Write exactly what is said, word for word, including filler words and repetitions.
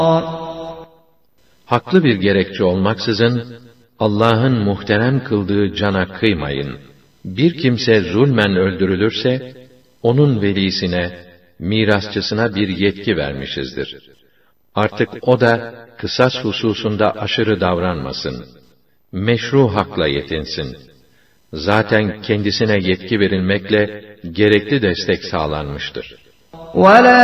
Haklı bir gerekçe olmaksızın, Allah'ın muhterem kıldığı cana kıymayın. Bir kimse zulmen öldürülürse, onun velisine, mirasçısına bir yetki vermişizdir. Artık o da, kısas hususunda aşırı davranmasın. Meşru hakla yetinsin. Zaten kendisine yetki verilmekle, gerekli destek sağlanmıştır.